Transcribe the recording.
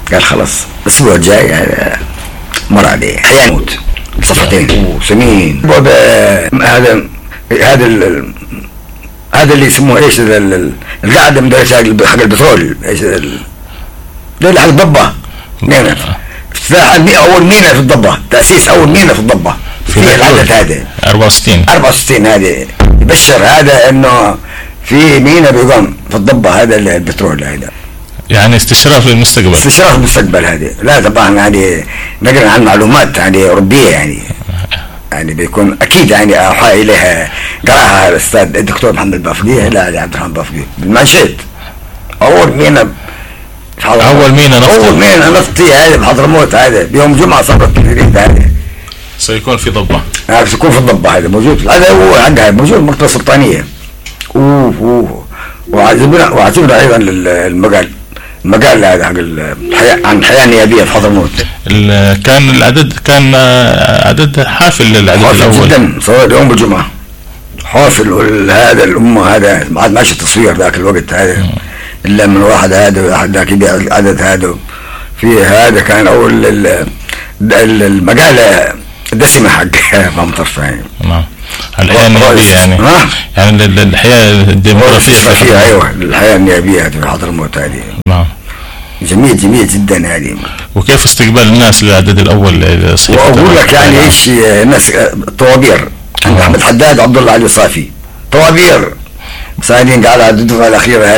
قال خلاص الاسبوع الجاي مر عليه حيموت صفحتين وسمين. هذا اللي يسموه ايش القاعده من حق البترول، ايش ده حق الضبه مينا، افتتاح اول مينا في الضبه، تاسيس اول مينا في الضبه في العدد هذا 64 هذه يبشر هذا انه في مينا بيقوم في الضبه، هذا البترول هذا يعني استشراف للمستقبل. استشراف المستقبل هذه. لا طبعا يعني نقرا عن معلومات يعني اوروبيه يعني بيكون اكيد يعني اوحى اليها قراها الاستاذ الدكتور محمد بافقيه، لا عبد الرحمن بافقيه بالمنشد. اول مينا نفطي هذا بحضرموت، هذا بيوم جمعه صبر التدريب هذا سيكون في ضبه، سيكون في الضبه، هذا موجود، هذا هو حقها موجود المكتبه السلطانيه. وعجبنا ايضا المقال هذا حق عن الحياه النيابيه في حضرموت. كان عدد حافل للعدد الاول جدا، صار يوم الجمعه حافل. هذا الامه هذا ما عاد ماشي التصوير ذاك الوقت هذا الا من واحد هذا واحد ذاك يبيع العدد هذا. في هذا كان اول المقاله الدسمه حق مطرف يعني. نعم. الحياه النيابيه يعني الحياه الديمقراطيه. ايوه الحياه النيابيه في حضرموت هذه. نعم. جميل جدا هذه. وكيف استقبال الناس للعدد الاول؟ واقول لك يعني ايش الناس طوابير عند احمد حداد وعبد الله علي صافي، طوابير مساعدين على الدفعه الاخيره